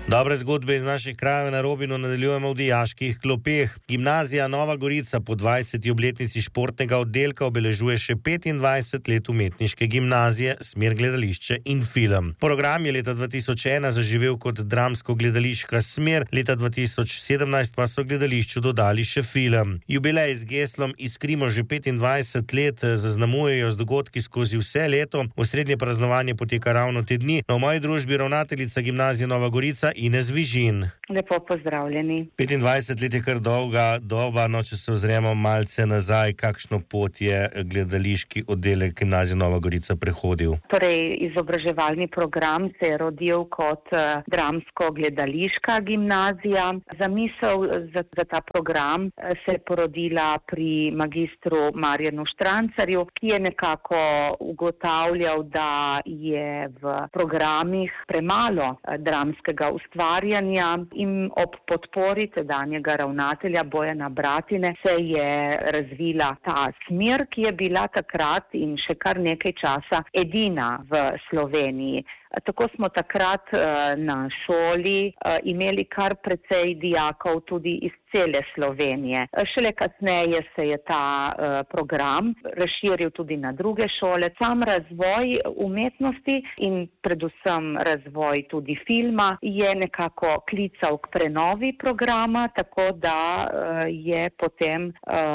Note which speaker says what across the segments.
Speaker 1: Dobre zgodbe iz naših krajev na Robinu nadaljujemo v dijaških klopeh. Gimnazija Nova Gorica po 20. obletnici športnega oddelka obeležuje še 25 let umetniške gimnazije, smer gledališče in film. Program je leta 2001 zaživel kot dramsko-gledališka smer, leta 2017 pa so gledališču dodali še film. Jubilej z geslom Iskrimo že 25 let zaznamujejo z dogodki skozi vse leto. Osrednje praznovanje poteka ravno te dni. Na moji družbi ravnateljica gimnazije Nova Gorica Ines Vižin.
Speaker 2: Lepo pozdravljeni.
Speaker 1: 25 let je kar dolga doba, no če se ozremo malce nazaj, kakšno pot je gledališki oddelek gimnazije Nova Gorica prehodil?
Speaker 2: Torej, izobraževalni program se je rodil kot dramsko-gledališka gimnazija. Zamisel za ta program se je porodila pri magistru Marjanu Štrancarju, ki je nekako ugotavljal, da je v programih premalo dramskega ustvarjanja in ob podpori tedanjega ravnatelja Bojana Bratine se je razvila ta smer, ki je bila takrat in še kar nekaj časa edina v Sloveniji. Tako smo takrat na šoli imeli kar precej dijakov tudi iz cele Slovenije. Šele kasneje se je ta program razširil tudi na druge šole. Sam razvoj umetnosti in predvsem razvoj tudi filma je nekako klical k prenovi programa, tako da je potem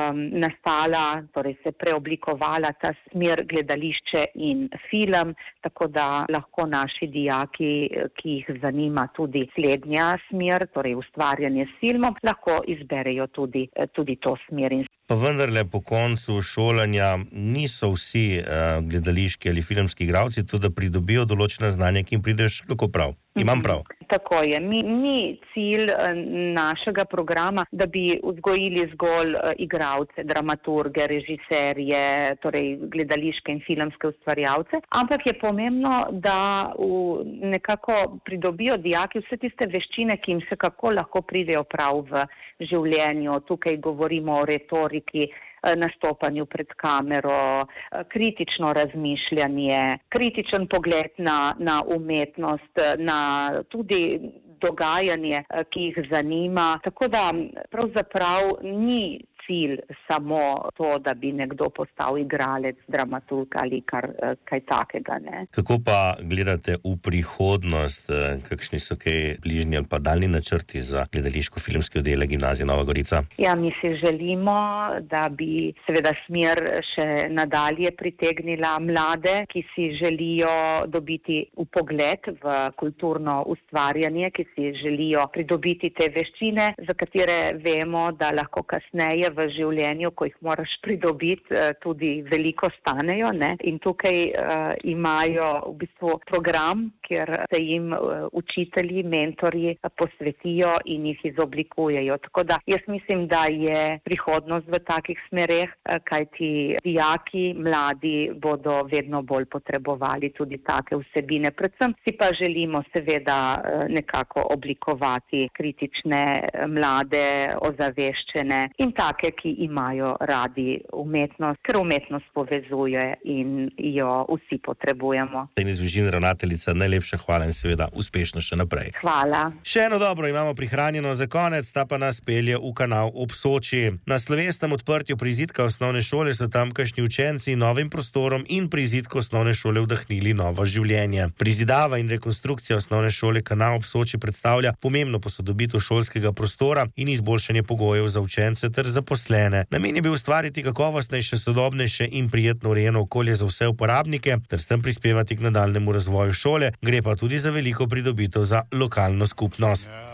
Speaker 2: nastala, torej se preoblikovala ta smer gledališče in film, tako da lahko naši dijaki, ki jih zanima tudi slednja smer, torej ustvarjanje s filmom, lahko izberejo tudi to smer.
Speaker 1: Pa vendarle po koncu šolanja niso vsi gledališki ali filmski igralci, tudi da pridobijo določena znanja, ki jim prideš kako prav. Imam prav?
Speaker 2: Tako je. Ni cilj našega programa, da bi vzgojili zgolj igralce, dramaturge, režiserje, torej gledališke in filmske ustvarjalce, ampak je pomembno, da nekako pridobijo dijaki vse tiste veščine, ki jim se kako lahko pridejo prav v življenju. Tukaj govorimo o retoriki, nastopanju pred kamero, kritično razmišljanje, kritičen pogled na umetnost, na tudi dogajanje, ki jih zanima. Tako da pravzaprav ni cilj samo to, da bi nekdo postal igralec, dramaturg ali kaj takega, ne.
Speaker 1: Kako pa gledate v prihodnost? Kakšni so kaj bližnji ali pa daljni načrti za gledališko-filmski oddelek gimnazije Nova Gorica?
Speaker 2: Ja, mi si želimo, da bi seveda smer še nadalje pritegnila mlade, ki si želijo dobiti vpogled v kulturno ustvarjanje, ki si želijo pridobiti te veščine, za katere vemo, da lahko kasneje v življenju, ko jih moraš pridobiti, tudi veliko stanejo, ne? In tukaj imajo v bistvu program, kjer se jim učitelji, mentorji posvetijo in jih izoblikujejo. Tako da jaz mislim, da je prihodnost v takih smereh, kajti dijaki, mladi bodo vedno bolj potrebovali tudi take vsebine. Predvsem si pa želimo seveda nekako oblikovati kritične, mlade, ozaveščene in take, ki imajo radi umetnost, ker umetnost povezuje in jo vsi potrebujemo.
Speaker 1: Ines Vižin, ravnateljica, najlepša hvala in seveda uspešno še naprej.
Speaker 2: Hvala.
Speaker 1: Še eno dobro imamo prihranjeno za konec, ta pa nas pelje v Kanal ob Soči. Na slovesnem odprtju prizidka osnovne šole so tamkajšnji učenci novim prostorom in prizidku osnovne šole vdahnili novo življenje. Prizidava in rekonstrukcija osnovne šole Kanal ob Soči predstavlja pomembno posodobitev šolskega prostora in izboljšanje pogojev za učence ter zaposlene. Namen je bil ustvariti kakovostnejše, sodobnejše in prijetno urejeno okolje za vse uporabnike ter s tem prispevati k nadaljnjemu razvoju šole. Gre pa tudi za veliko pridobitev za lokalno skupnost.